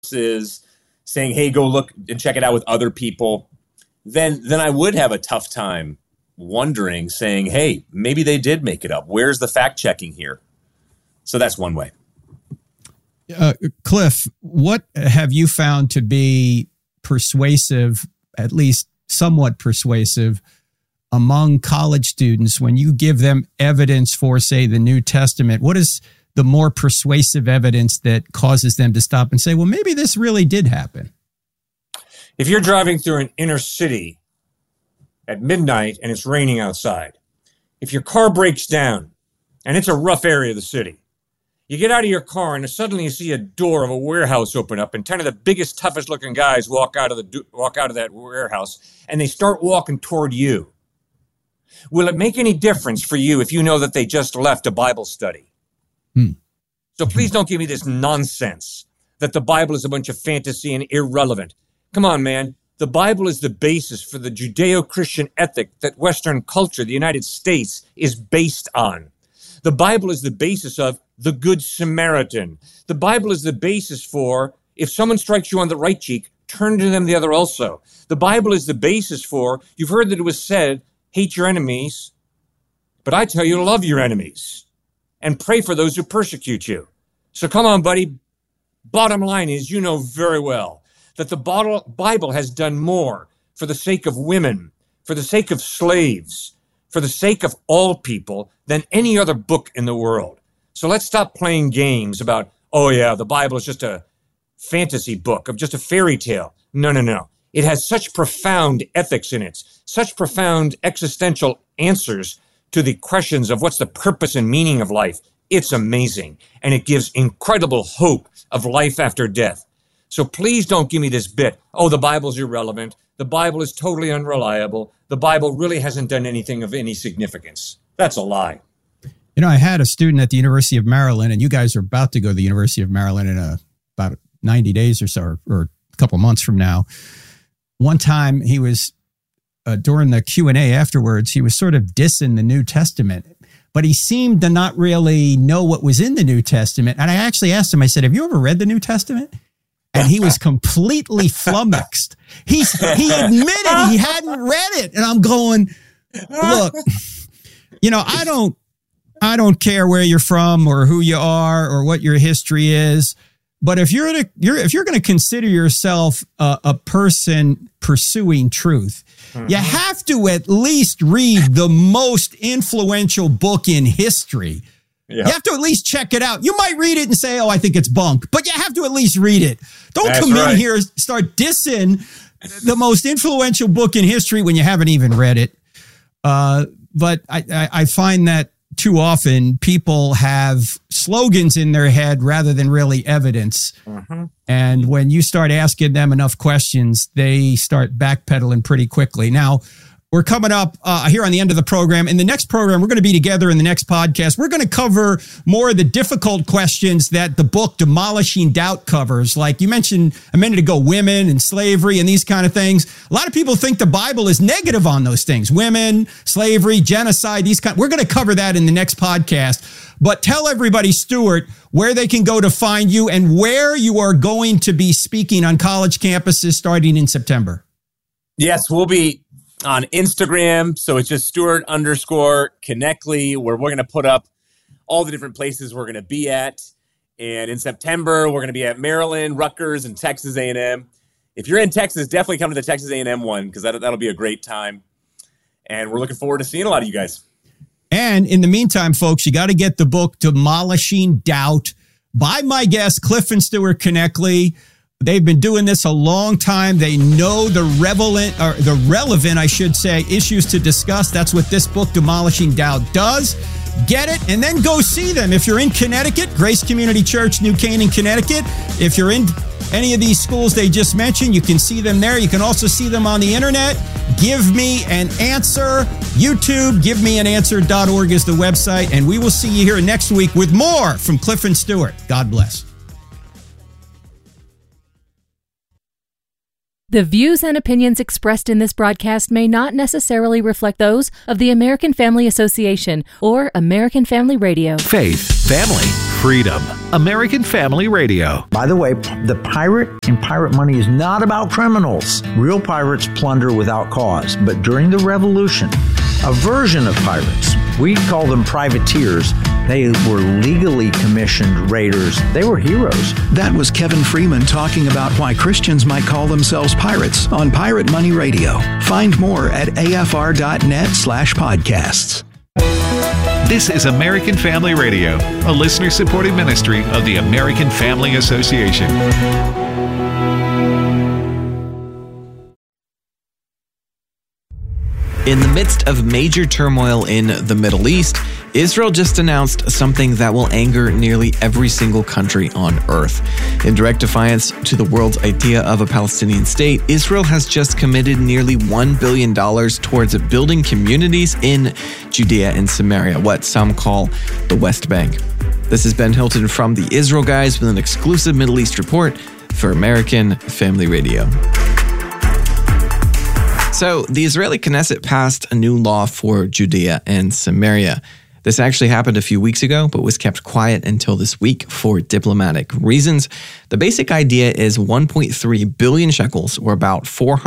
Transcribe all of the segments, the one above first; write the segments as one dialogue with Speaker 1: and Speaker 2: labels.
Speaker 1: versus saying, hey, go look and check it out with other people, then I would have a tough time wondering, saying, hey, maybe they did make it up. Where's the fact checking here? So that's one way.
Speaker 2: Cliff, what have you found to be persuasive, at least somewhat persuasive, among college students when you give them evidence for, say, the New Testament? What is the more persuasive evidence that causes them to stop and say, well, maybe this really did happen?
Speaker 3: If you're driving through an inner city at midnight and it's raining outside, if your car breaks down and it's a rough area of the city, you get out of your car and suddenly you see a door of a warehouse open up and 10 of the biggest, toughest looking guys walk out of that warehouse and they start walking toward you. Will it make any difference for you if you know that they just left a Bible study? So please don't give me this nonsense that the Bible is a bunch of fantasy and irrelevant. Come on, man. The Bible is the basis for the Judeo-Christian ethic that Western culture, the United States, is based on. The Bible is the basis of the Good Samaritan. The Bible is the basis for, if someone strikes you on the right cheek, turn to them the other also. The Bible is the basis for, you've heard that it was said, hate your enemies, but I tell you to love your enemies and pray for those who persecute you. So come on, buddy. Bottom line is, you know very well that the Bible has done more for the sake of women, for the sake of slaves, for the sake of all people than any other book in the world. So let's stop playing games about, oh yeah, the Bible is just a fantasy book of just a fairy tale. No. It has such profound ethics in it, such profound existential answers to the questions of what's the purpose and meaning of life. It's amazing. And it gives incredible hope of life after death. So please don't give me this bit. Oh, the Bible's irrelevant. The Bible is totally unreliable. The Bible really hasn't done anything of any significance. That's a lie.
Speaker 2: You know, I had a student at the University of Maryland, and you guys are about to go to the University of Maryland in about 90 days or so, or a couple months from now. One time he was, during the Q&A afterwards, he was sort of dissing the New Testament, but he seemed to not really know what was in the New Testament. And I actually asked him, I said, have you ever read the New Testament? And he was completely flummoxed. He admitted he hadn't read it. And I'm going, look, you know, I don't care where you're from or who you are or what your history is. But if you're going to consider yourself a person pursuing truth, you have to at least read the most influential book in history. Yeah. You have to at least check it out. You might read it and say, oh, I think it's bunk, but you have to at least read it. Don't come in here and start dissing the most influential book in history when you haven't even read it. But I find that too often people have slogans in their head rather than really evidence. And when you start asking them enough questions, they start backpedaling pretty quickly. Now, we're coming up here on the end of the program. In the next program, we're going to be together in the next podcast. We're going to cover more of the difficult questions that the book Demolishing Doubt covers. Like you mentioned a minute ago, women and slavery and these kind of things. A lot of people think the Bible is negative on those things. Women, slavery, genocide, we're going to cover that in the next podcast. But tell everybody, Stuart, where they can go to find you and where you are going to be speaking on college campuses starting in September.
Speaker 1: Yes, we'll be on Instagram. So it's just Stuart_Konecny, where we're going to put up all the different places we're going to be at. And in September, we're going to be at Maryland, Rutgers, and Texas A&M. If you're in Texas, definitely come to the Texas A&M one, because that'll be a great time. And we're looking forward to seeing a lot of you guys.
Speaker 2: And in the meantime, folks, you got to get the book Demolishing Doubt by my guest, Cliff and Stuart Konecny. They've been doing this a long time. They know the relevant, I should say, issues to discuss. That's what this book, Demolishing Doubt, does. Get it and then go see them. If you're in Connecticut, Grace Community Church, New Canaan, Connecticut. If you're in any of these schools they just mentioned, you can see them there. You can also see them on the internet. Give Me an Answer. YouTube, givemeananswer.org is the website. And we will see you here next week with more from Cliff and Stuart. God bless.
Speaker 4: The views and opinions expressed in this broadcast may not necessarily reflect those of the American Family Association or American Family Radio.
Speaker 5: Faith, family, freedom. American Family Radio.
Speaker 6: By the way, the pirate in Pirate Money is not about criminals. Real pirates plunder without cause. But during the Revolution, a version of pirates, we call them privateers, they were legally commissioned raiders. They were heroes.
Speaker 5: That was Kevin Freeman talking about why Christians might call themselves pirates on Pirate Money Radio. Find more at afr.net/podcasts. This is American Family Radio, a listener-supported ministry of the American Family Association.
Speaker 7: In the midst of major turmoil in the Middle East, Israel just announced something that will anger nearly every single country on earth. In direct defiance to the world's idea of a Palestinian state, Israel has just committed nearly $1 billion towards building communities in Judea and Samaria, what some call the West Bank. This is Ben Hilton from the Israel Guys with an exclusive Middle East report for American Family Radio. So, the Israeli Knesset passed a new law for Judea and Samaria. This actually happened a few weeks ago, but was kept quiet until this week for diplomatic reasons. The basic idea is 1.3 billion shekels, or about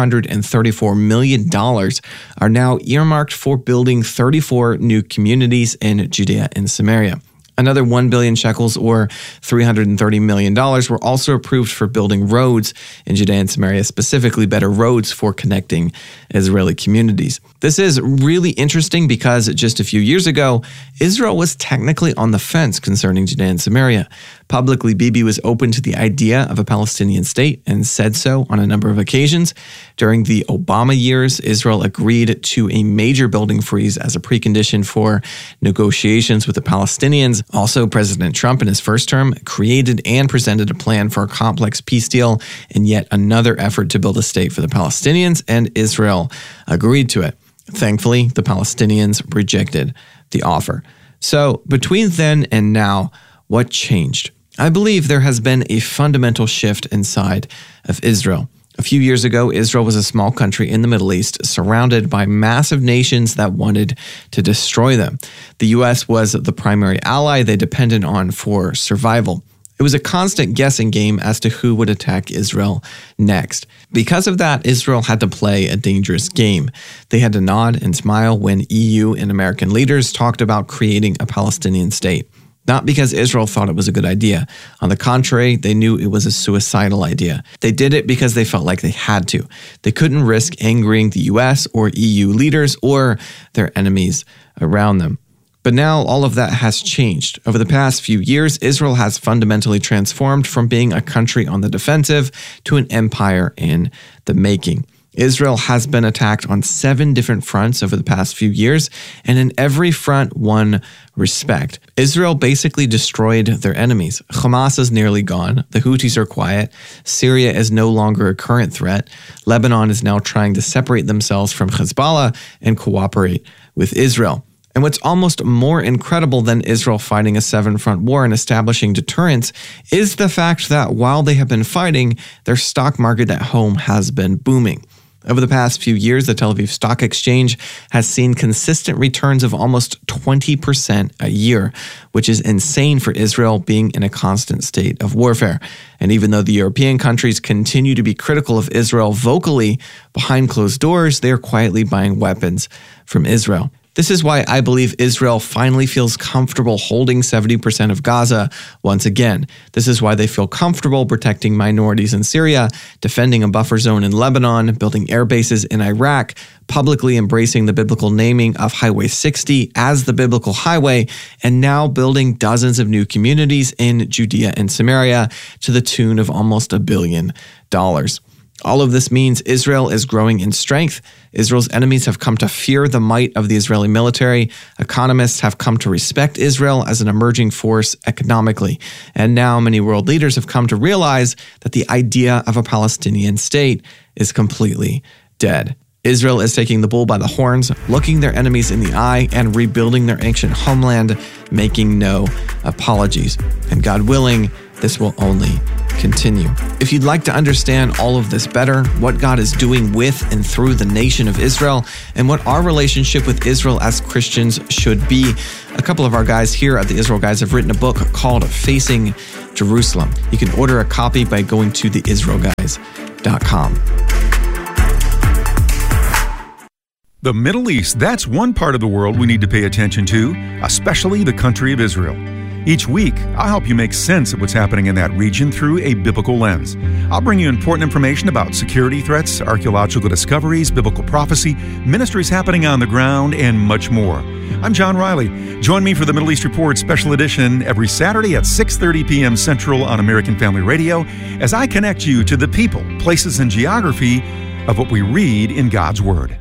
Speaker 7: $434 million, are now earmarked for building 34 new communities in Judea and Samaria. Another 1 billion shekels, or $330 million, were also approved for building roads in Judea and Samaria, specifically better roads for connecting Israeli communities. This is really interesting because just a few years ago, Israel was technically on the fence concerning Judea and Samaria. Publicly, Bibi was open to the idea of a Palestinian state and said so on a number of occasions. During the Obama years, Israel agreed to a major building freeze as a precondition for negotiations with the Palestinians. Also, President Trump in his first term created and presented a plan for a complex peace deal in yet another effort to build a state for the Palestinians, and Israel agreed to it. Thankfully, the Palestinians rejected the offer. So, between then and now, what changed? I believe there has been a fundamental shift inside of Israel. A few years ago, Israel was a small country in the Middle East, surrounded by massive nations that wanted to destroy them. The U.S. was the primary ally they depended on for survival. It was a constant guessing game as to who would attack Israel next. Because of that, Israel had to play a dangerous game. They had to nod and smile when EU and American leaders talked about creating a Palestinian state. Not because Israel thought it was a good idea. On the contrary, they knew it was a suicidal idea. They did it because they felt like they had to. They couldn't risk angering the US or EU leaders or their enemies around them. But now all of that has changed. Over the past few years, Israel has fundamentally transformed from being a country on the defensive to an empire in the making. Israel has been attacked on 7 different fronts over the past few years, and in every front won respect. Israel basically destroyed their enemies. Hamas is nearly gone. The Houthis are quiet. Syria is no longer a current threat. Lebanon is now trying to separate themselves from Hezbollah and cooperate with Israel. And what's almost more incredible than Israel fighting a 7-front war and establishing deterrence is the fact that while they have been fighting, their stock market at home has been booming. Over the past few years, the Tel Aviv Stock Exchange has seen consistent returns of almost 20% a year, which is insane for Israel being in a constant state of warfare. And even though the European countries continue to be critical of Israel vocally, behind closed doors, they are quietly buying weapons from Israel. This is why I believe Israel finally feels comfortable holding 70% of Gaza once again. This is why they feel comfortable protecting minorities in Syria, defending a buffer zone in Lebanon, building air bases in Iraq, publicly embracing the biblical naming of Highway 60 as the biblical highway, and now building dozens of new communities in Judea and Samaria to the tune of almost $1 billion. All of this means Israel is growing in strength. Israel's enemies have come to fear the might of the Israeli military. Economists have come to respect Israel as an emerging force economically. And now many world leaders have come to realize that the idea of a Palestinian state is completely dead. Israel is taking the bull by the horns, looking their enemies in the eye, and rebuilding their ancient homeland, making no apologies. And God willing, this will only continue. If you'd like to understand all of this better, what God is doing with and through the nation of Israel, and what our relationship with Israel as Christians should be, a couple of our guys here at the Israel Guys have written a book called Facing Jerusalem. You can order a copy by going to theisraelguys.com.
Speaker 8: The Middle East, that's one part of the world we need to pay attention to, especially the country of Israel. Each week, I'll help you make sense of what's happening in that region through a biblical lens. I'll bring you important information about security threats, archaeological discoveries, biblical prophecy, ministries happening on the ground, and much more. I'm John Riley. Join me for the Middle East Report Special Edition every Saturday at 6:30 p.m. Central on American Family Radio as I connect you to the people, places, and geography of what we read in God's Word.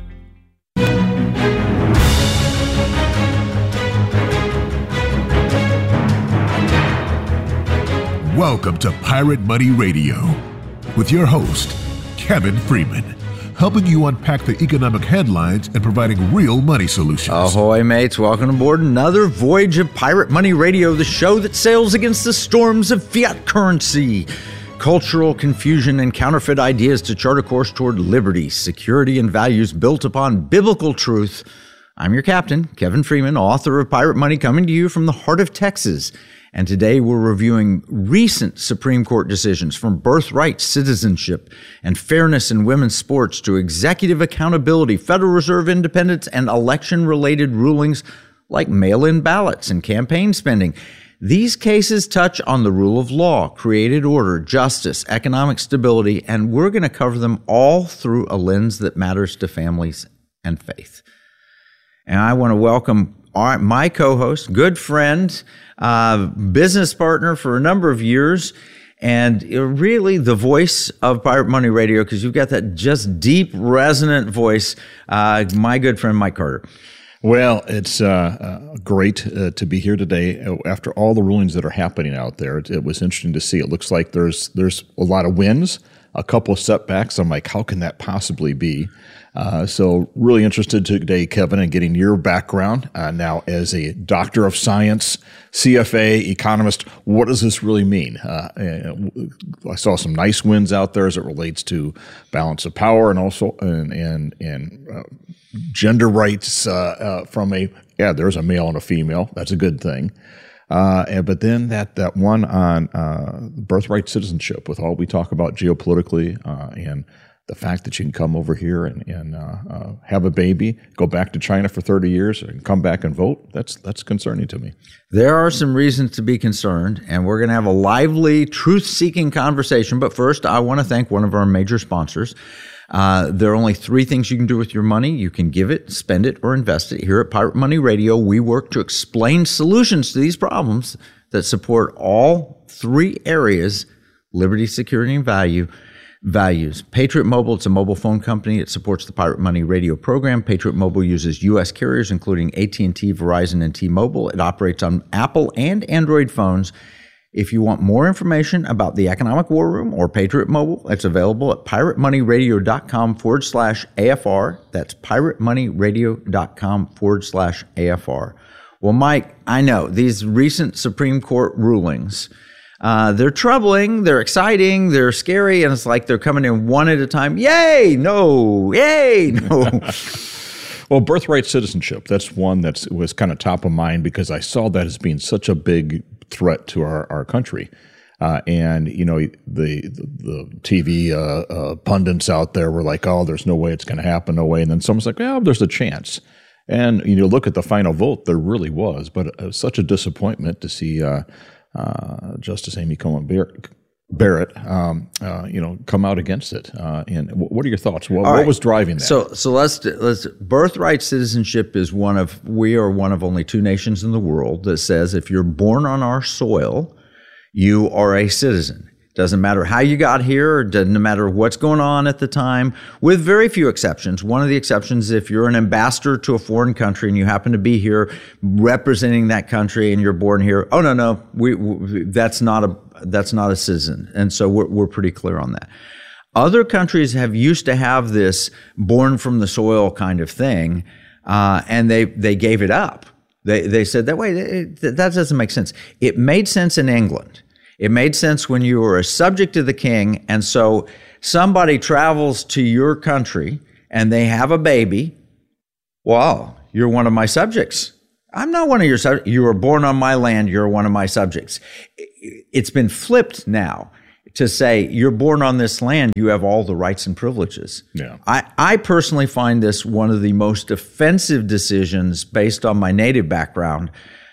Speaker 9: Welcome to Pirate Money Radio with your host, Kevin Freeman, helping you unpack the economic headlines and providing real money solutions.
Speaker 6: Ahoy, mates. Welcome aboard another voyage of Pirate Money Radio, the show that sails against the storms of fiat currency, cultural confusion, and counterfeit ideas to chart a course toward liberty, security, and values built upon biblical truth. I'm your captain, Kevin Freeman, author of Pirate Money, coming to you from the heart of Texas. And today we're reviewing recent Supreme Court decisions from birthright citizenship and fairness in women's sports to executive accountability, Federal Reserve independence, and election-related rulings like mail-in ballots and campaign spending. These cases touch on the rule of law, created order, justice, economic stability, and we're going to cover them all through a lens that matters to families and faith. And I want to welcome my co-host, good friend, business partner for a number of years, and really the voice of Pirate Money Radio, because you've got that just deep, resonant voice, my good friend, Mike Carter.
Speaker 10: Well, it's great to be here today. After all the rulings that are happening out there, it was interesting to see. It looks like there's a lot of wins, a couple of setbacks. I'm like, how can that possibly be? So really interested today, Kevin, in getting your background now as a doctor of science, CFA, economist. What does this really mean? I saw some nice wins out there as it relates to balance of power and also and gender rights there's a male and a female. That's a good thing. But then that one on birthright citizenship, with all we talk about geopolitically and the fact that you can come over here and have a baby, go back to China for 30 years and come back and vote, that's concerning to me.
Speaker 6: There are some reasons to be concerned, and we're going to have a lively, truth-seeking conversation. But first, I want to thank one of our major sponsors. There are only three things you can do with your money. You can give it, spend it, or invest it. Here at Pirate Money Radio, we work to explain solutions to these problems that support all three areas: liberty, security, and values. Patriot Mobile, it's a mobile phone company. It supports the Pirate Money Radio program. Patriot Mobile uses U.S. carriers, including AT&T, Verizon, and T-Mobile. It operates on Apple and Android phones. If you want more information about the Economic War Room or Patriot Mobile, it's available at piratemoneyradio.com/AFR. That's piratemoneyradio.com/AFR. Well, Mike, I know these recent Supreme Court rulings, they're troubling, they're exciting, they're scary, and it's like they're coming in one at a time. Yay, no, yay, no.
Speaker 10: Well, birthright citizenship, that's one that was kind of top of mind because I saw that as being such a big threat to our country. And, you know, the TV pundits out there were like, oh, there's no way it's going to happen, no way. And then someone's like, well, there's a chance. And, you know, look at the final vote, there really was. But such a disappointment to see Justice Amy Coney Barrett, come out against it. And what are your thoughts? What was driving that?
Speaker 6: So let's birthright citizenship is we are one of only two nations in the world that says if you're born on our soil, you are a citizen. Doesn't matter how you got here, or doesn't matter what's going on at the time, with very few exceptions. One of the exceptions is if you're an ambassador to a foreign country and you happen to be here representing that country and you're born here. Oh, no, that's not a citizen. And so we're pretty clear on that. Other countries used to have this born from the soil kind of thing, and they gave it up. They said that way, that doesn't make sense. It made sense in England. It made sense when you were a subject of the king, and so somebody travels to your country and they have a baby. Well, you're one of my subjects. I'm not one of your subjects. You were born on my land. You're one of my subjects. It's been flipped now to say you're born on this land. You have all the rights and privileges.
Speaker 10: Yeah.
Speaker 6: I personally find this one of the most offensive decisions based on my native background.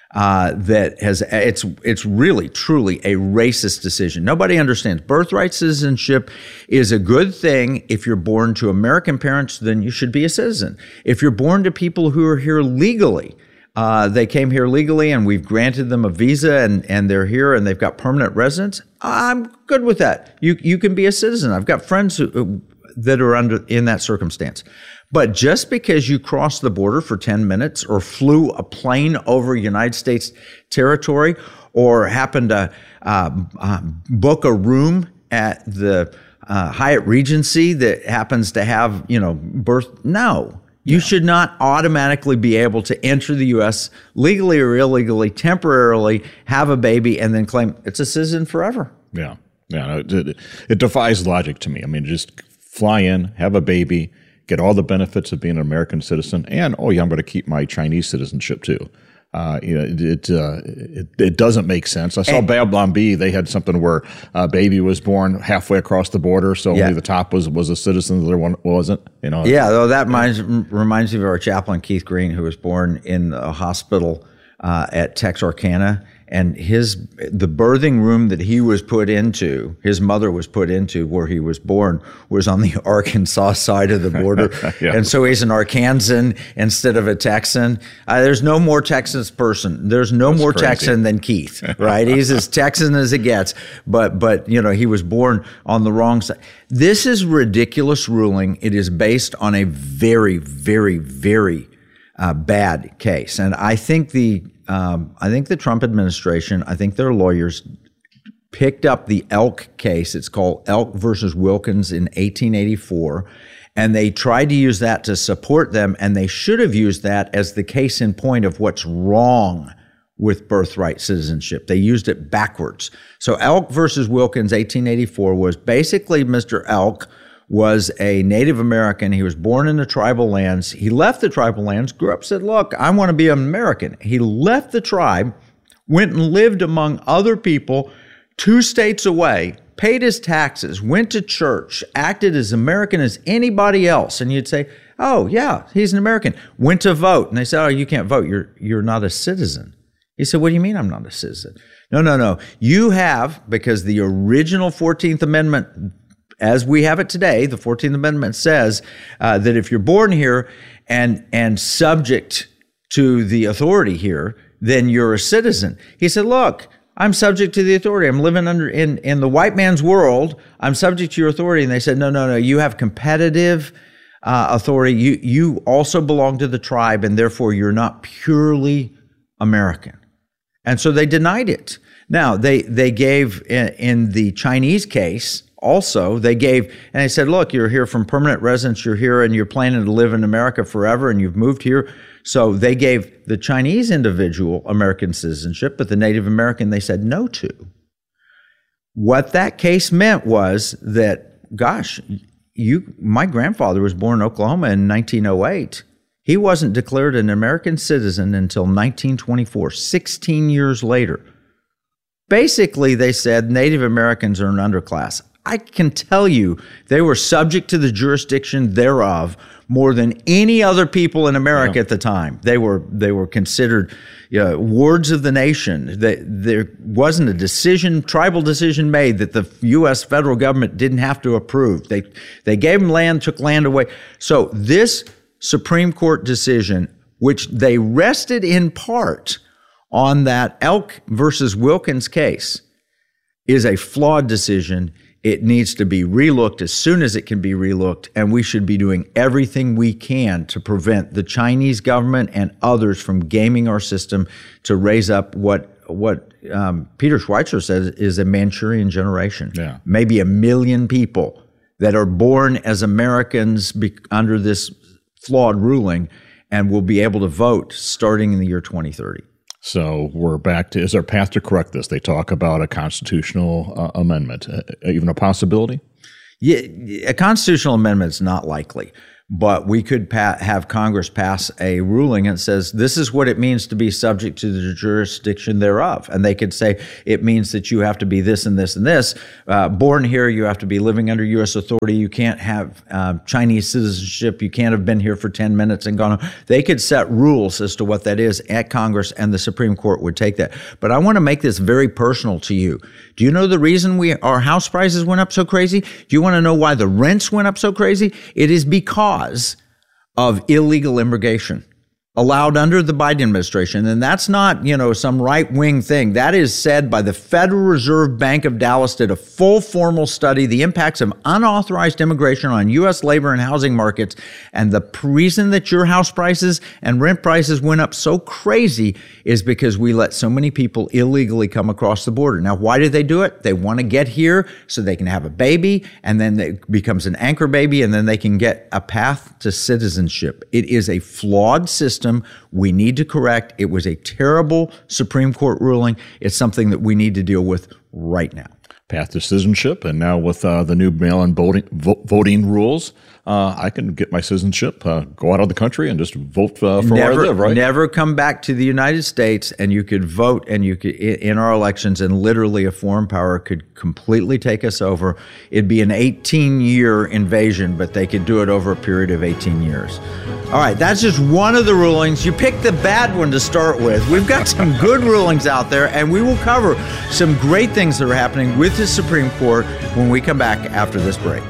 Speaker 6: It's really truly a racist decision. Nobody understands. Birthright citizenship is a good thing. If you're born to American parents, then you should be a citizen. If you're born to people who are here legally, they came here legally and we've granted them a visa and they're here and they've got permanent residence, I'm good with that. You can be a citizen. I've got friends that are in that circumstance. But just because you crossed the border for 10 minutes or flew a plane over United States territory or happened to book a room at the Hyatt Regency that happens to have, you should not automatically be able to enter the U.S. legally or illegally, temporarily, have a baby, and then claim it's a citizen forever.
Speaker 10: Yeah. It defies logic to me. I mean, just fly in, have a baby, get all the benefits of being an American citizen, and I'm going to keep my Chinese citizenship too. It doesn't make sense. I saw Babylon Bee. They had something where a baby was born halfway across the border, so only the top was a citizen, the other one wasn't.
Speaker 6: Yeah, though that reminds me of our chaplain Keith Green, who was born in a hospital at Texarkana. And the birthing room that he was put into, his mother was put into where he was born, was on the Arkansas side of the border. Yeah. And so he's an Arkansan instead of a Texan. There's no more Texas person. There's no more crazy Texan than Keith, right? He's as Texan as it gets. But he was born on the wrong side. This is ridiculous ruling. It is based on a very, very, very bad case. And I think the Trump administration, I think their lawyers picked up the Elk case. It's called Elk versus Wilkins in 1884. And they tried to use that to support them. And they should have used that as the case in point of what's wrong with birthright citizenship. They used it backwards. So Elk versus Wilkins, 1884, was basically Mr. Elk was a Native American. He was born in the tribal lands. He left the tribal lands, grew up, said, look, I want to be an American. He left the tribe, went and lived among other people 2 states away, paid his taxes, went to church, acted as American as anybody else. And you'd say, oh, yeah, he's an American. Went to vote. And they said, oh, you can't vote. You're not a citizen. He said, what do you mean I'm not a citizen? No. You have, because the original 14th Amendment, as we have it today, the 14th Amendment says that if you're born here and subject to the authority here, then you're a citizen. He said, look, I'm subject to the authority. I'm living in the white man's world. I'm subject to your authority. And they said, no, you have competitive authority. You also belong to the tribe, and therefore you're not purely American. And so they denied it. Now, they gave, in the Chinese case, also, they gave, and they said, look, you're here from permanent residence, you're here and you're planning to live in America forever and you've moved here. So they gave the Chinese individual American citizenship, but the Native American they said no to. What that case meant was that, gosh, my grandfather was born in Oklahoma in 1908. He wasn't declared an American citizen until 1924, 16 years later. Basically, they said Native Americans are an underclass. I can tell you they were subject to the jurisdiction thereof more than any other people in America at the time. They were considered wards of the nation. There wasn't a tribal decision made that the U.S. federal government didn't have to approve. They gave them land, took land away. So this Supreme Court decision, which they rested in part on that Elk versus Wilkins case, is a flawed decision. It needs to be relooked as soon as it can be relooked, and we should be doing everything we can to prevent the Chinese government and others from gaming our system to raise up what Peter Schweitzer says is a Manchurian generation. Yeah. Maybe 1 million people that are born as Americans under this flawed ruling and will be able to vote starting in the year 2030.
Speaker 10: So we're back to, is our path to correct this? They talk about a constitutional amendment, even a possibility?
Speaker 6: Yeah, a constitutional amendment is not likely. But we could have Congress pass a ruling that says this is what it means to be subject to the jurisdiction thereof. And they could say it means that you have to be this and this and this. Born here, you have to be living under U.S. authority. You can't have Chinese citizenship. You can't have been here for 10 minutes and gone home. They could set rules as to what that is at Congress, and the Supreme Court would take that. But I want to make this very personal to you. Do you know the reason our house prices went up so crazy? Do you want to know why the rents went up so crazy? It is because of illegal immigration allowed under the Biden administration. And that's not, some right-wing thing. That is said by the Federal Reserve Bank of Dallas, did a full formal study, the impacts of unauthorized immigration on U.S. labor and housing markets. And the reason that your house prices and rent prices went up so crazy is because we let so many people illegally come across the border. Now, why did they do it? They want to get here so they can have a baby, and then it becomes an anchor baby, and then they can get a path to citizenship. It is a flawed system. We need to correct. It was a terrible Supreme Court ruling. It's something that we need to deal with right now.
Speaker 10: Path to citizenship, and now with the new mail-in voting rules, I can get my citizenship, go out of the country, and just vote for where I live, right?
Speaker 6: Never come back to the United States, and you could vote, and you could in our elections, and literally a foreign power could completely take us over. It'd be an 18-year invasion, but they could do it over a period of 18 years. All right, that's just one of the rulings. You picked the bad one to start with. We've got some good rulings out there, and we will cover some great things that are happening with the Supreme Court when we come back after this break.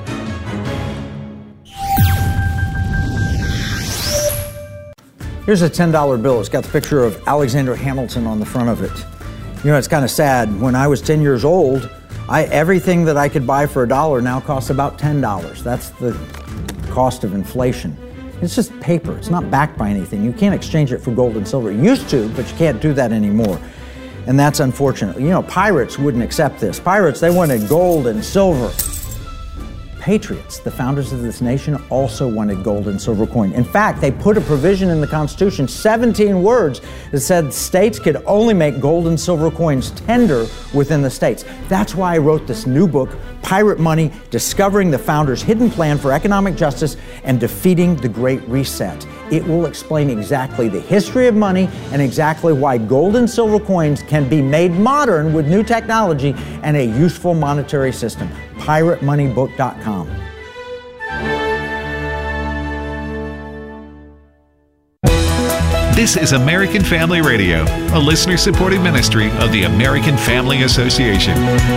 Speaker 6: Here's a $10 bill. It's got the picture of Alexander Hamilton on the front of it. It's kind of sad. When I was 10 years old, everything that I could buy for $1 now costs about $10. That's the cost of inflation. It's just paper. It's not backed by anything. You can't exchange it for gold and silver. You used to, but you can't do that anymore. And that's unfortunate. Pirates wouldn't accept this. Pirates, they wanted gold and silver. Patriots, the founders of this nation, also wanted gold and silver coin. In fact, they put a provision in the Constitution, 17 words, that said states could only make gold and silver coins tender within the states. That's why I wrote this new book, Pirate Money, Discovering the Founders' Hidden Plan for Economic Justice and Defeating the Great Reset. It will explain exactly the history of money and exactly why gold and silver coins can be made modern with new technology and a useful monetary system. PirateMoneyBook.com.
Speaker 5: This is American Family Radio, a listener-supported ministry of the American Family Association.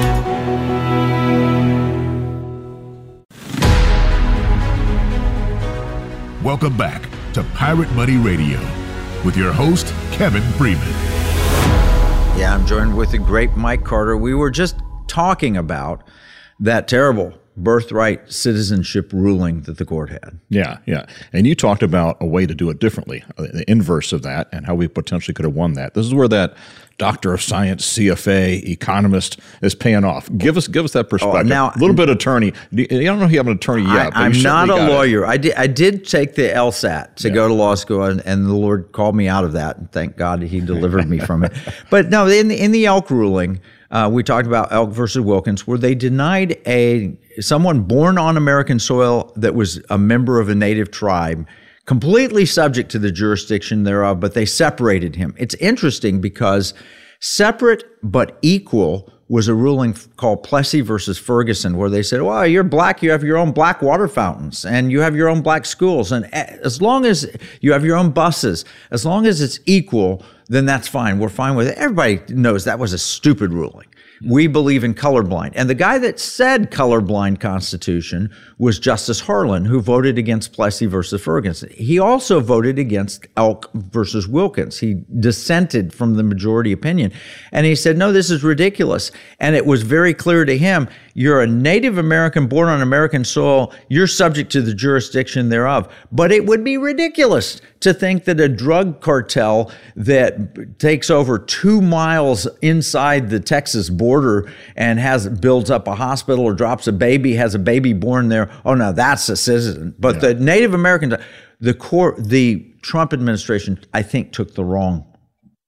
Speaker 9: Welcome back to Pirate Money Radio with your host, Kevin Freeman.
Speaker 6: Yeah, I'm joined with the great Mike Carter. We were just talking about that terrible birthright citizenship ruling that the court had.
Speaker 10: Yeah. And you talked about a way to do it differently, the inverse of that, and how we potentially could have won that. This is where that Doctor of Science, CFA, economist is paying off. Give us that perspective. Now, a little bit of attorney. I don't know if you have an attorney yet.
Speaker 6: I'm not a lawyer. I did take the LSAT to go to law school, and the Lord called me out of that, and thank God He delivered me from it. But no, in the Elk ruling, we talked about Elk versus Wilkins, where they denied someone born on American soil that was a member of a native tribe, completely subject to the jurisdiction thereof, but they separated him. It's interesting because separate but equal was a ruling called Plessy versus Ferguson, where they said, well, you're black, you have your own black water fountains, and you have your own black schools. And as long as you have your own buses, as long as it's equal, then that's fine. We're fine with it. Everybody knows that was a stupid ruling. We believe in colorblind. And the guy that said colorblind constitution was Justice Harlan, who voted against Plessy versus Ferguson. He also voted against Elk versus Wilkins. He dissented from the majority opinion. And he said, no, this is ridiculous. And it was very clear to him, you're a Native American born on American soil, you're subject to the jurisdiction thereof. But it would be ridiculous to think that a drug cartel that takes over 2 miles inside the Texas border and builds up a hospital or drops a baby, has a baby born there, oh no, that's a citizen. But the Native Americans, the Trump administration, I think, took the wrong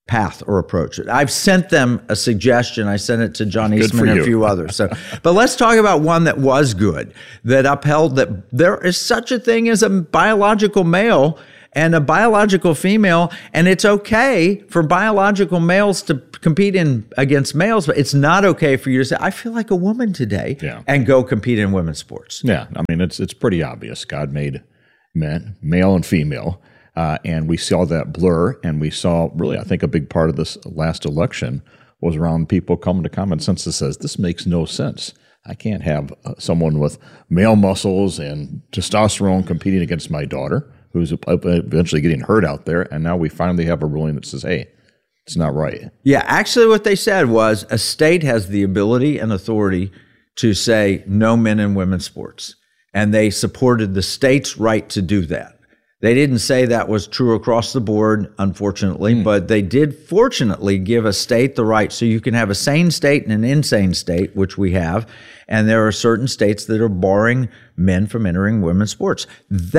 Speaker 6: path or approach. I've sent them a suggestion. I sent it to John Eastman and a few others. So, but let's talk about one that was good, that upheld that there is such a thing as a biological male and a biological female, and it's okay for biological males to compete against males, but it's not okay for you to say, I feel like a woman today, and go compete in women's sports.
Speaker 10: Yeah, I mean, it's pretty obvious. God made men, male and female, and we saw that blur, and we saw really, I think a big part of this last election was around people coming to common sense that says, this makes no sense. I can't have someone with male muscles and testosterone competing against my daughter, who's eventually getting hurt out there. And now we finally have a ruling that says, hey, it's not right.
Speaker 6: Yeah, actually what they said was a state has the ability and authority to say no men in women's sports. And they supported the state's right to do that. They didn't say that was true across the board, unfortunately, but they did fortunately give a state the right. So you can have a sane state and an insane state, which we have. And there are certain states that are barring men from entering women's sports.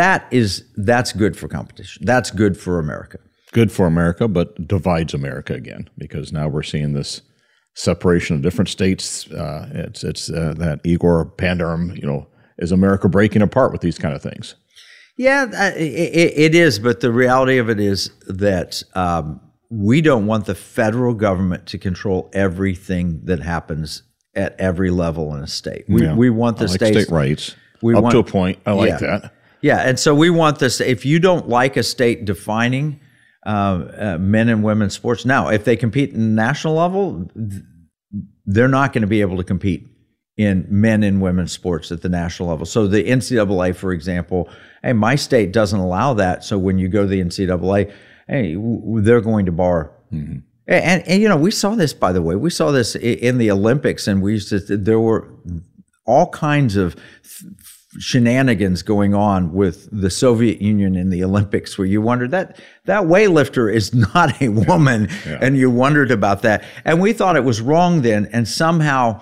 Speaker 6: That's good for competition. That's good for America.
Speaker 10: Good for America, but divides America again, because now we're seeing this separation of different states. It's that Igor Pandaren, is America breaking apart with these kind of things?
Speaker 6: Yeah, it is. But the reality of it is that we don't want the federal government to control everything that happens at every level in a state. We want the states.
Speaker 10: State rights up to a point. I like that.
Speaker 6: Yeah, and so we want this. If you don't like a state defining men and women's sports, now if they compete in the national level, they're not going to be able to compete in men and women's sports at the national level. So the NCAA, for example, hey, my state doesn't allow that. So when you go to the NCAA, hey, they're going to bar. Mm-hmm. And we saw this, by the way. We saw this in the Olympics, and there were all kinds of shenanigans going on with the Soviet Union in the Olympics, where you wondered that weightlifter is not a woman, and you wondered about that. And we thought it was wrong then, and somehow,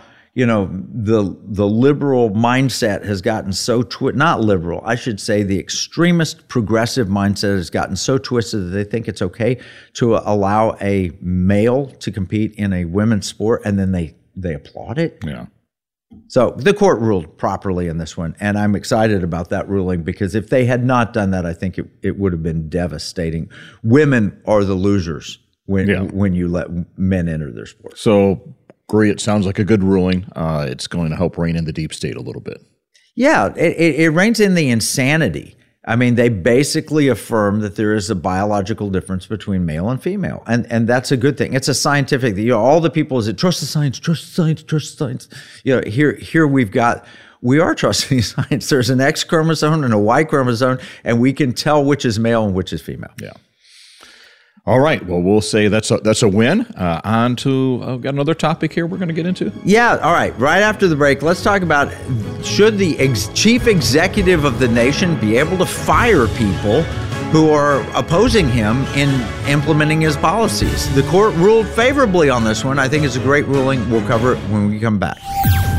Speaker 6: the liberal mindset has gotten so not liberal, I should say the extremist progressive mindset has gotten so twisted that they think it's okay to allow a male to compete in a women's sport, and then they applaud it.
Speaker 10: Yeah.
Speaker 6: So the court ruled properly in this one, and I'm excited about that ruling, because if they had not done that, I think it would have been devastating. Women are the losers when you let men enter their sport.
Speaker 10: So agree, it sounds like a good ruling. It's going to help rein in the deep state a little bit.
Speaker 6: Yeah, it reins in the insanity. I mean, they basically affirm that there is a biological difference between male and female, and that's a good thing. It's a scientific. All the people is trust the science, trust the science, trust the science. Here we are trusting science. There's an X chromosome and a Y chromosome, and we can tell which is male and which is female.
Speaker 10: Yeah. All right. Well, we'll say that's a win. On to I've got another topic here we're going to get into.
Speaker 6: Yeah. All right. Right after the break, let's talk about should the chief executive of the nation be able to fire people who are opposing him in implementing his policies. The court ruled favorably on this one. I think it's a great ruling. We'll cover it when we come back.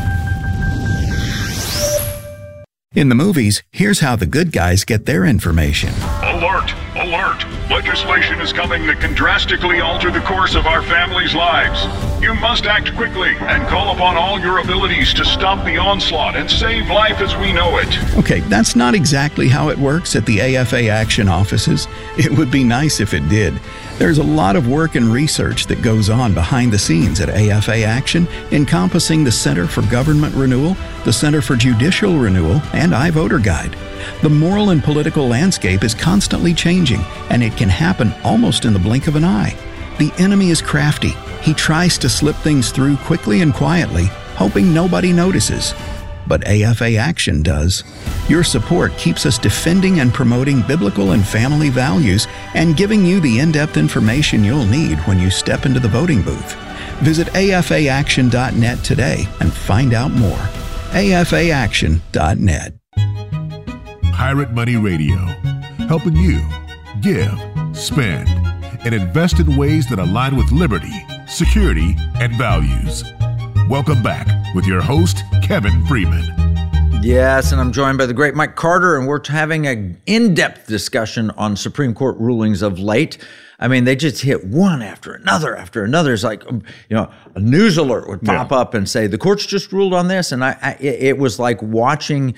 Speaker 11: In the movies, here's how the good guys get their information.
Speaker 12: Alert! Alert! Legislation is coming that can drastically alter the course of our families' lives. You must act quickly and call upon all your abilities to stop the onslaught and save life as we know it.
Speaker 11: Okay, that's not exactly how it works at the AFA Action offices. It would be nice if it did. There's a lot of work and research that goes on behind the scenes at AFA Action, encompassing the Center for Government Renewal, the Center for Judicial Renewal, and iVoter Guide. The moral and political landscape is constantly changing, and it can happen almost in the blink of an eye. The enemy is crafty. He tries to slip things through quickly and quietly, hoping nobody notices. But AFA Action does. Your support keeps us defending and promoting biblical and family values and giving you the in-depth information you'll need when you step into the voting booth. Visit afaaction.net today and find out more. afaaction.net.
Speaker 9: Pirate Money Radio, helping you give, spend, and invest in ways that align with liberty, security, and values. Welcome back with your host, Kevin Freeman.
Speaker 6: Yes, and I'm joined by the great Mike Carter, and we're having an in-depth discussion on Supreme Court rulings of late. I mean, they just hit one after another after another. It's like, a news alert would pop up and say, the court's just ruled on this. And it was like watching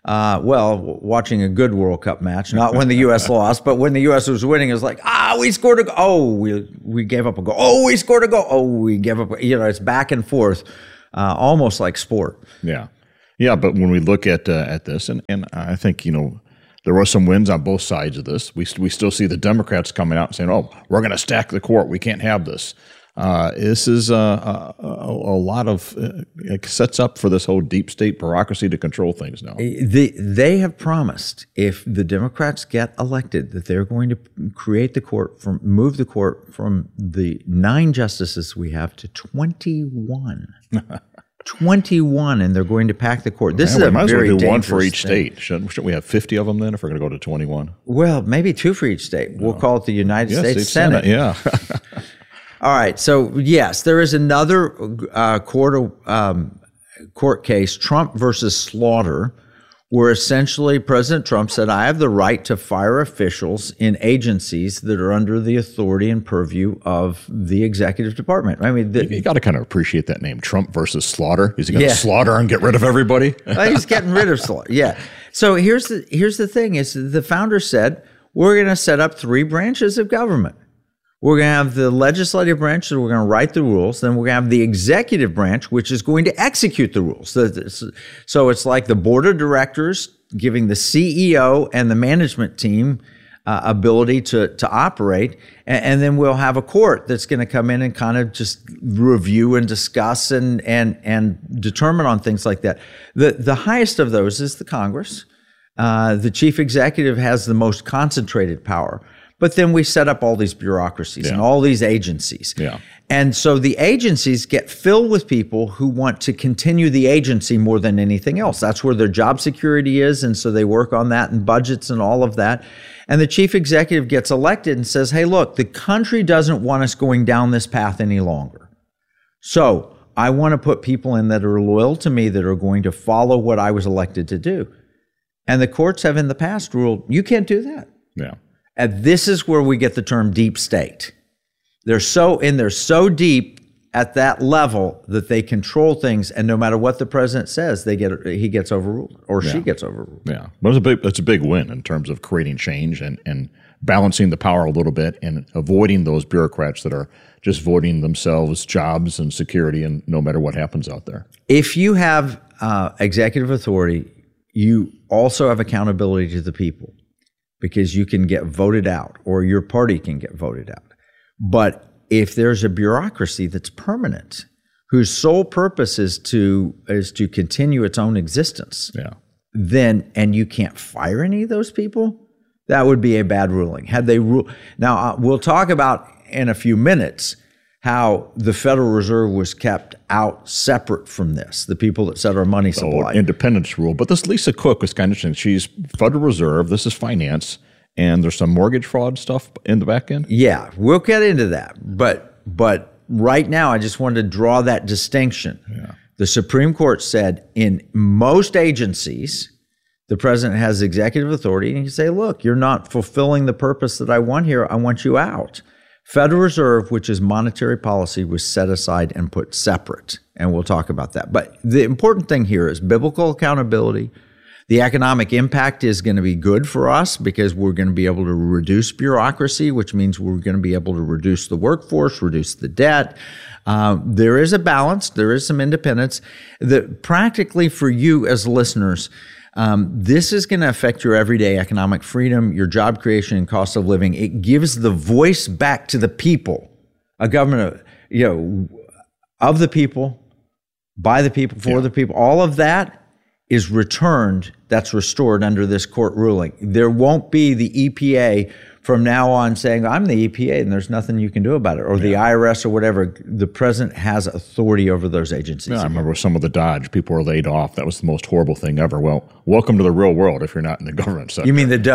Speaker 6: a good World Cup match, not when the U.S. lost, but when the U.S. was winning, it was like, we scored a goal. Oh, we gave up a goal. Oh, we scored a goal. Oh, we gave up. It's back and forth, almost like sport.
Speaker 10: Yeah. Yeah, but when we look at this, and I think, there were some wins on both sides of this. We still see the Democrats coming out and saying, "Oh, we're going to stack the court. We can't have this." This is a lot of it sets up for this whole deep state bureaucracy to control things now.
Speaker 6: They have promised if the Democrats get elected that they're going to move the court from the 9 justices we have to 21. 21, and they're going to pack the court. This is a very dangerous
Speaker 10: one for each
Speaker 6: thing.
Speaker 10: state. Shouldn't we have 50 of them then if we're going to go to 21?
Speaker 6: Well, maybe 2 for each state. We'll call it the United States Senate.
Speaker 10: Yeah.
Speaker 6: All right. So, yes, there is another court case, Trump versus Slaughter, where essentially President Trump said, I have the right to fire officials in agencies that are under the authority and purview of the executive department. I mean,
Speaker 10: you got to kind of appreciate that name, Trump versus Slaughter. Is he going to slaughter and get rid of everybody?
Speaker 6: He's getting rid of Slaughter. Yeah. So here's the thing: is the founder said we're going to set up 3 branches of government. We're going to have the legislative branch, so we're going to write the rules. Then we're going to have the executive branch, which is going to execute the rules. So it's like the board of directors giving the CEO and the management team ability to operate. And then we'll have a court that's going to come in and kind of just review and discuss and determine on things like that. The highest of those is the Congress. The chief executive has the most concentrated power. But then we set up all these bureaucracies and all these agencies.
Speaker 10: Yeah.
Speaker 6: And so the agencies get filled with people who want to continue the agency more than anything else. That's where their job security is. And so they work on that and budgets and all of that. And the chief executive gets elected and says, hey, look, the country doesn't want us going down this path any longer. So I want to put people in that are loyal to me, that are going to follow what I was elected to do. And the courts have in the past ruled, you can't do that.
Speaker 10: Yeah.
Speaker 6: And this is where we get the term deep state. They're so deep at that level that they control things, and no matter what the president says, he gets overruled or she gets overruled.
Speaker 10: Yeah, but it's a big win in terms of creating change and balancing the power a little bit and avoiding those bureaucrats that are just voting themselves jobs and security, and no matter what happens out there.
Speaker 6: If you have executive authority, you also have accountability to the people, because you can get voted out or your party can get voted out. But if there's a bureaucracy that's permanent, whose sole purpose is to continue its own existence, then, and you can't fire any of those people, that would be a bad ruling. Had they now, we'll talk about in a few minutes how the Federal Reserve was kept out separate from this, the people that set our money supply.
Speaker 10: Independence rule. But this Lisa Cook was kind of interesting. She's Federal Reserve, this is finance, and there's some mortgage fraud stuff in the back end?
Speaker 6: Yeah, we'll get into that. But right now, I just wanted to draw that distinction.
Speaker 10: Yeah.
Speaker 6: The Supreme Court said in most agencies, the president has executive authority, and he can say, look, you're not fulfilling the purpose that I want here. I want you out. Federal Reserve, which is monetary policy, was set aside and put separate, and we'll talk about that. But the important thing here is biblical accountability. The economic impact is going to be good for us because we're going to be able to reduce bureaucracy, which means we're going to be able to reduce the workforce, reduce the debt. There is a balance. There is some independence. Practically for you as listeners, this is going to affect your everyday economic freedom, your job creation, and cost of living. It gives the voice back to the people, a government, of the people, by the people, for the people. All of that is returned. That's restored under this court ruling. There won't be the EPA from now on saying, I'm the EPA and there's nothing you can do about it, or the IRS or whatever. The president has authority over those agencies.
Speaker 10: Yeah, I remember some of the Dodge, people were laid off. That was the most horrible thing ever. Well, welcome to the real world if you're not in the government sector.
Speaker 6: You mean the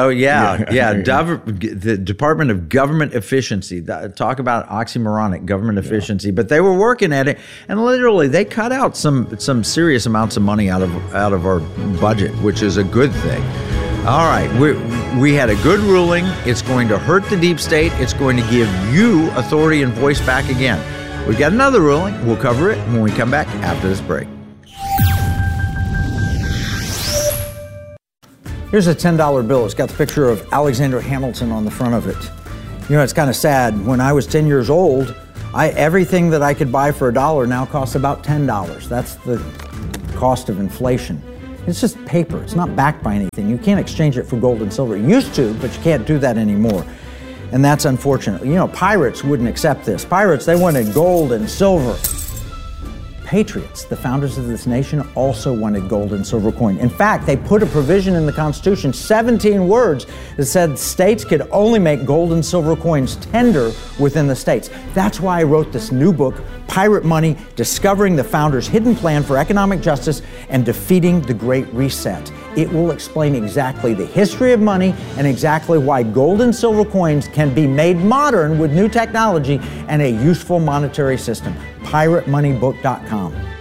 Speaker 6: Department of Government Efficiency. Talk about oxymoronic, government efficiency. But they were working at it, and literally they cut out some serious amounts of money out of our budget, which is a good thing. All right, we had a good ruling. It's going to hurt the deep state. It's going to give you authority and voice back again. We've got another ruling. We'll cover it when we come back after this break. Here's a $10 bill. It's got the picture of Alexander Hamilton on the front of it. You know, it's kind of sad. When I was 10 years old, everything that I could buy for $1 now costs about $10. That's the cost of inflation. It's just paper. It's not backed by anything. You can't exchange it for gold and silver. You used to, but you can't do that anymore. And that's unfortunate. You know, pirates wouldn't accept this. Pirates, they wanted gold and silver. Patriots, the founders of this nation, also wanted gold and silver coin. In fact, they put a provision in the Constitution, 17 words, that said states could only make gold and silver coins tender within the states. That's why I wrote this new book, Pirate Money, Discovering the Founders' Hidden Plan for Economic Justice and Defeating the Great Reset. It will explain exactly the history of money and exactly why gold and silver coins can be made modern with new technology and a useful monetary system. PirateMoneyBook.com.